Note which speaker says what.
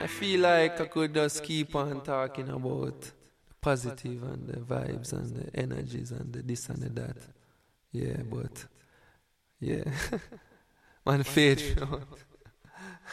Speaker 1: I feel like I could just keep on talking about the positive and the vibes and the energies and the this and the that. Yeah, but yeah, man, fade.